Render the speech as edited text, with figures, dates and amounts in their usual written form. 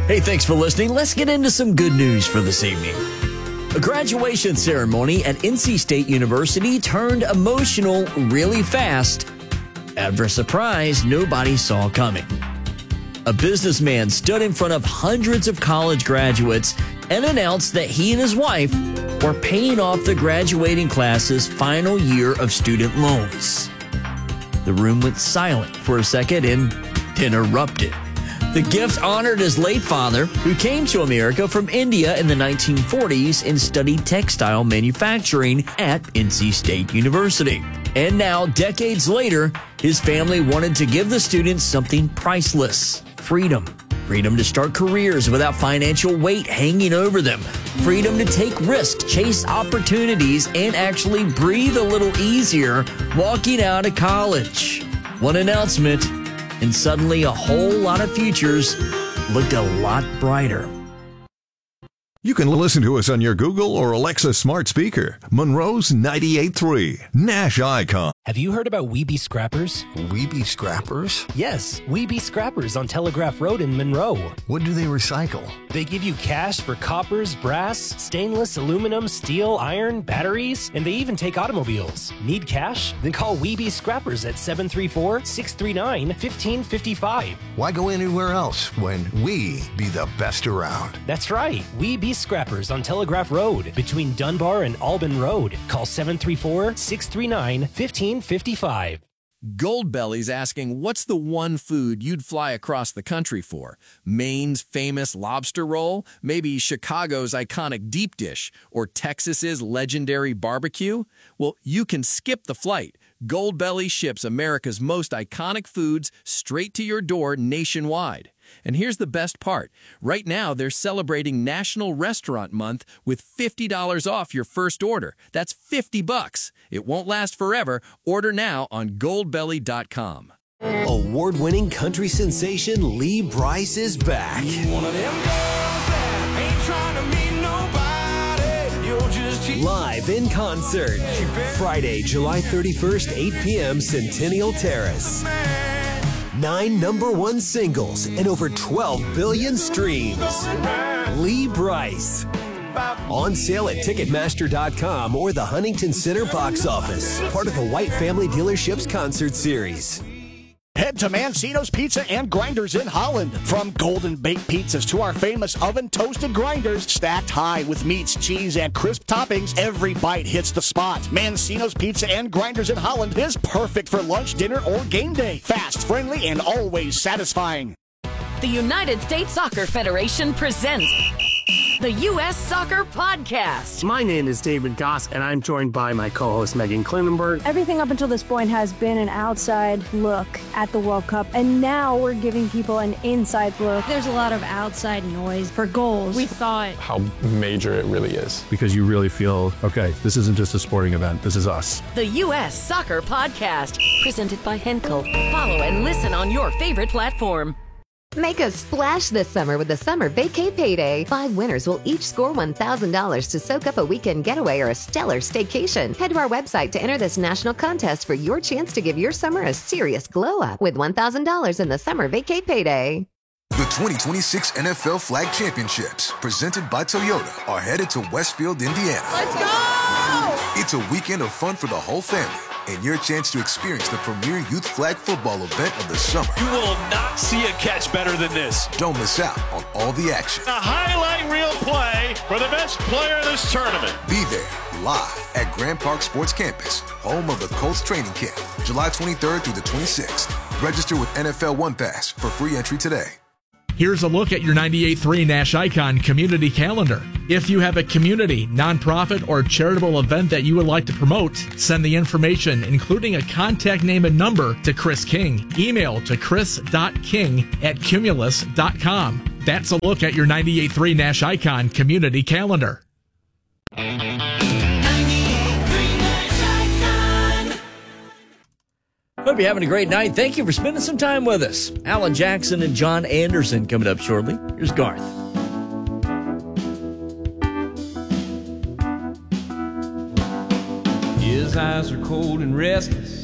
Hey, thanks for listening. Let's get into some good news for this evening. A graduation ceremony at NC State University turned emotional really fast after a surprise nobody saw coming. A businessman stood in front of hundreds of college graduates and announced that he and his wife were paying off the graduating class's final year of student loans. The room went silent for a second and then erupted. The gift honored his late father, who came to America from India in the 1940s and studied textile manufacturing at NC State University. And now, decades later, his family wanted to give the students something priceless: freedom. Freedom to start careers without financial weight hanging over them. Freedom to take risks, chase opportunities, and actually breathe a little easier walking out of college. One announcement, and suddenly a whole lot of futures looked a lot brighter. You can listen to us on your Google or Alexa smart speaker. Monroe's 98.3, Nash Icon. Have you heard about Weeby Scrappers? Weeby Scrappers? Yes, Weeby Scrappers on Telegraph Road in Monroe. What do they recycle? They give you cash for coppers, brass, stainless, aluminum, steel, iron, batteries, and they even take automobiles. Need cash? Then call Weeby Scrappers at 734-639-1555. Why go anywhere else when we be the best around? That's right, Weeby Scrappers on Telegraph Road between Dunbar and Albin Road. Call 734-639-1555. Goldbelly's asking, what's the one food you'd fly across the country for? Maine's famous lobster roll? Maybe Chicago's iconic deep dish? Or Texas's legendary barbecue? Well, you can skip the flight. Goldbelly ships America's most iconic foods straight to your door nationwide. And here's the best part. Right now, they're celebrating National Restaurant Month with $50 off your first order. That's $50. It won't last forever. Order now on goldbelly.com. Award-winning country sensation Lee Brice is back. One of them girls that ain't trying to meet nobody. You'll just keep Live in concert. Friday, July 31st, 8 p.m., Centennial Terrace. 9 #1 singles and over 12 billion streams. Lee Brice. On sale at Ticketmaster.com or the Huntington Center box office. Part of the White Family Dealerships concert series. Head to Mancino's Pizza and Grinders in Holland. From golden baked pizzas to our famous oven-toasted grinders, stacked high with meats, cheese, and crisp toppings, every bite hits the spot. Mancino's Pizza and Grinders in Holland is perfect for lunch, dinner, or game day. Fast, friendly, and always satisfying. The United States Soccer Federation presents the U.S. Soccer Podcast. My name is David Goss, and I'm joined by my co-host Megan Klinenberg. Everything up until this point has been an outside look at the World Cup, and now we're giving people an inside look. There's a lot of outside noise for goals. We thought how major it really is. Because you really feel, okay, this isn't just a sporting event, this is us. The U.S. Soccer Podcast, presented by Henkel. Follow and listen on your favorite platform. Make a splash this summer with the Summer Vacay Payday. 5 winners will each score $1,000 to soak up a weekend getaway or a stellar staycation. Head to our website to enter this national contest for your chance to give your summer a serious glow up with $1,000 in the Summer Vacay Payday. The 2026 NFL Flag Championships, presented by Toyota, are headed to Westfield, Indiana. Let's go! It's a weekend of fun for the whole family, and your chance to experience the premier youth flag football event of the summer. You will not see a catch better than this. Don't miss out on all the action. A highlight reel play for the best player of this tournament. Be there live at Grand Park Sports Campus, home of the Colts training camp, July 23rd through the 26th. Register with NFL One Pass for free entry today. Here's a look at your 98.3 Nash Icon community calendar. If you have a community, nonprofit, or charitable event that you would like to promote, send the information, including a contact name and number, to Chris King. Email to chris.king@cumulus.com. That's a look at your 98.3 Nash Icon community calendar. Hope you're having a great night. Thank you for spending some time with us. Alan Jackson and John Anderson coming up shortly. Here's Garth. His eyes are cold and restless.